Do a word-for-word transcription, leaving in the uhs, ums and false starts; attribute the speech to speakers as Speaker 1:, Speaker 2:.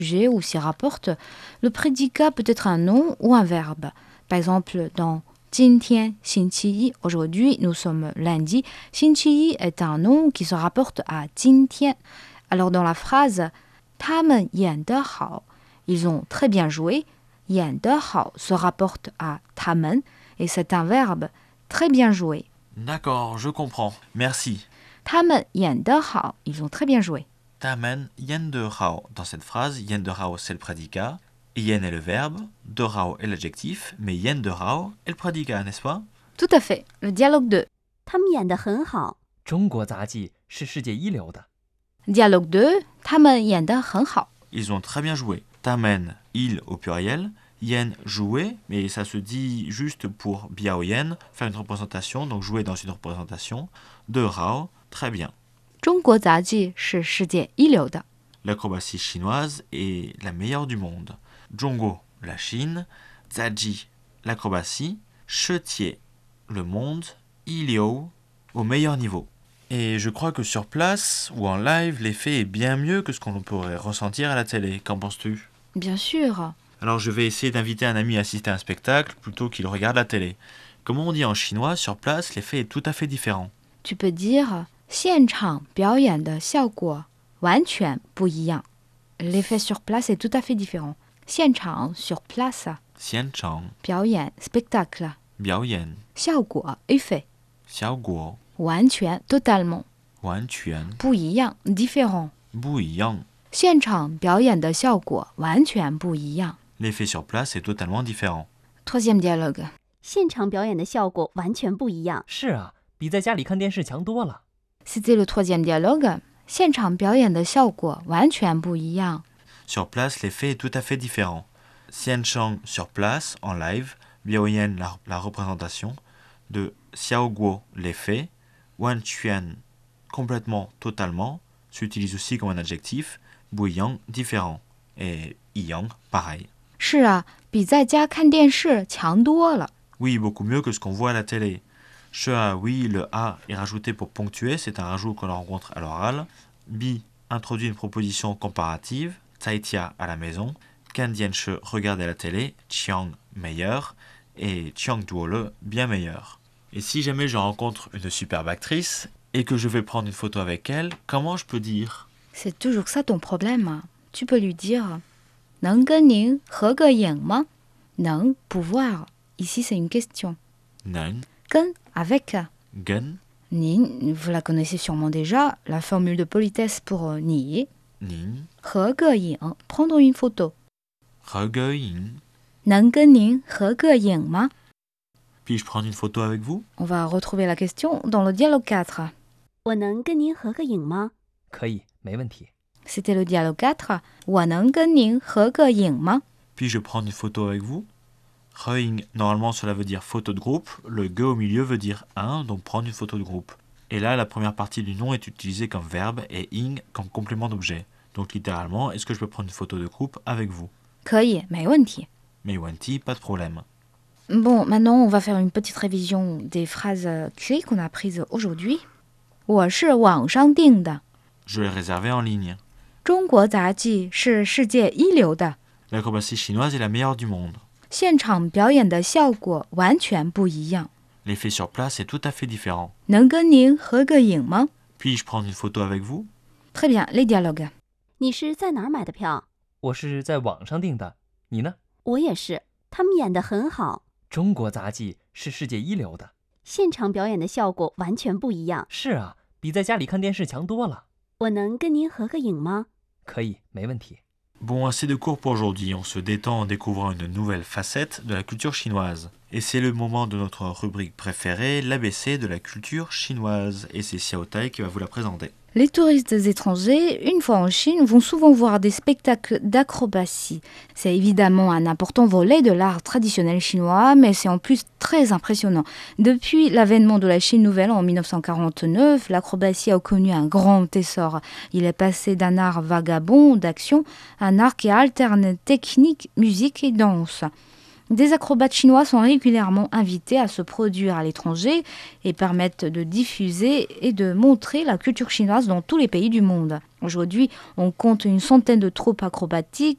Speaker 1: sujet ou s'y rapporte, le prédicat peut être un nom ou un verbe. Par exemple, dans 今天星期一, aujourd'hui nous sommes lundi, 星期一 est un nom qui se rapporte à 今天. Alors dans la phrase 他们演得好, ils ont très bien joué, 演得好 se rapporte à 他们 et c'est un verbe très bien joué.
Speaker 2: D'accord, je comprends. Merci.
Speaker 1: 他们演得好, ils ont très bien joué.
Speaker 2: 他们演得好. Dans cette phrase, 演得好 c'est le prédicat, yen est le verbe, 得好 est l'adjectif, mais 演得好 est le prédicat, n'est-ce pas?
Speaker 1: Tout à fait. Le dialogue deux.
Speaker 3: 他们演得很好。
Speaker 4: 中国杂技是世界一流的。
Speaker 1: Dialogue deux. 他们演得很好.
Speaker 2: Ils ont très bien joué. 他们, il au pluriel, yen jouer, mais ça se dit juste pour biao yen, faire une représentation, donc jouer dans une représentation. 得好, très bien.
Speaker 1: 中国杂技是世界一流的.
Speaker 2: L'acrobatie chinoise est la meilleure du monde. Zhongguo, la Chine, Zaji, l'acrobatie, Chetier, le monde, Iliu, au meilleur niveau. Et je crois que sur place ou en live, l'effet est bien mieux que ce qu'on pourrait ressentir à la télé. Qu'en penses-tu?
Speaker 1: Bien sûr.
Speaker 2: Alors je vais essayer d'inviter un ami à assister à un spectacle plutôt qu'il regarde la télé. Comment on dit en chinois, sur place, l'effet est tout à fait différent.
Speaker 1: Tu peux dire 现场表演的效果完全不一样. L'effet sur place est tout à fait différent. 现场 sur place.
Speaker 2: 现场
Speaker 1: 表演 spectacle.
Speaker 2: 表演
Speaker 1: 效果 effet.
Speaker 2: 效果
Speaker 1: 完全 totalement.
Speaker 2: 完全
Speaker 1: 不一样 différent.
Speaker 2: 不一样
Speaker 1: 现场表演的效果完全不一样.
Speaker 2: L'effet sur place est totalement différent.
Speaker 1: Troisième dialogue.
Speaker 3: 现场表演的效果完全不一样。
Speaker 4: 是啊，比在家里看电视强多了。
Speaker 1: C'était le troisième dialogue. 现场表演的效果完全不一样.
Speaker 2: Sur place, l'effet est tout à fait différent. Xianchang sur place, en live, Biaoyan la, la représentation, de Xiaoguo l'effet, Wanquan complètement, totalement, s'utilise aussi comme un adjectif, Buyang différent, et Yang pareil.
Speaker 1: 是啊，比在家看电视强多了.
Speaker 2: Oui, beaucoup mieux que ce qu'on voit à la télé. Che, oui, le A est rajouté pour ponctuer, c'est un rajout qu'on rencontre à l'oral. Bi introduit une proposition comparative, Taitia à la maison, Kandianche regarde à la télé, Chiang meilleur, et Chiang Duole bien meilleur. Et si jamais je rencontre une superbe actrice et que je vais prendre une photo avec elle, comment je peux dire?
Speaker 1: C'est toujours ça ton problème. Tu peux lui dire 能跟您合个影吗? 能 pouvoir. Ici c'est une question.
Speaker 2: Nan,
Speaker 1: 跟 avec.
Speaker 2: Gen,
Speaker 1: Nin, vous la connaissez sûrement déjà, la formule de politesse pour ni.
Speaker 2: Nin,
Speaker 1: 合个影 prendre une photo.
Speaker 2: Regeyin.
Speaker 1: 能跟您合个影吗?
Speaker 2: Puis-je prendre une photo avec vous?
Speaker 1: On va retrouver la question dans le dialogue quatre.
Speaker 3: 我能跟您合个影吗？
Speaker 4: 可以，没问题。
Speaker 1: C'était le dialogue quatre. 我能跟您合个影吗?
Speaker 2: Puis-je prendre une photo avec vous? Reing, normalement cela veut dire photo de groupe, le ge au milieu veut dire un, donc prendre une photo de groupe. Et là, la première partie du nom est utilisée comme verbe et ing comme complément d'objet. Donc littéralement, est-ce que je peux prendre une photo de groupe avec vous?
Speaker 1: 可以，没问题.
Speaker 2: Mais Wanti, pas de problème.
Speaker 1: Bon, maintenant on va faire une petite révision des phrases clés qu'on a apprises aujourd'hui. 我是网上订的.
Speaker 2: Je l'ai réservé en ligne.
Speaker 1: 中国杂技是世界一流的.
Speaker 2: L'acrobatie chinoise est la meilleure du monde.
Speaker 1: 现场表演的效果完全不一样.
Speaker 2: L'effet sur place est tout à fait différent.
Speaker 1: 能跟您合个影吗?
Speaker 2: Puis-je prendre une photo avec vous?
Speaker 1: Très bien, les dialogues.
Speaker 3: 你是在哪儿买的票？
Speaker 4: 我是在网上订的，你呢？
Speaker 3: 我也是，他们演得很好。
Speaker 4: 中国杂技是世界一流的。
Speaker 3: 现场表演的效果完全不一样。
Speaker 4: 是啊，比在家里看电视强多了。
Speaker 3: 我能跟您合个影吗？
Speaker 4: 可以，没问题。
Speaker 2: Bon, assez de cours pour aujourd'hui. On se détend en découvrant une nouvelle facette de la culture chinoise. Et c'est le moment de notre rubrique préférée, l'A B C de la culture chinoise. Et c'est Xiao Tai qui va vous la présenter.
Speaker 1: Les touristes étrangers, une fois en Chine, vont souvent voir des spectacles d'acrobatie. C'est évidemment un important volet de l'art traditionnel chinois, mais c'est en plus très impressionnant. Depuis l'avènement de la Chine nouvelle en mille neuf cent quarante-neuf, l'acrobatie a connu un grand essor. Il est passé d'un art vagabond d'action à un art qui alterne technique, musique et danse. Des acrobates chinois sont régulièrement invités à se produire à l'étranger et permettent de diffuser et de montrer la culture chinoise dans tous les pays du monde. Aujourd'hui, on compte une centaine de troupes acrobatiques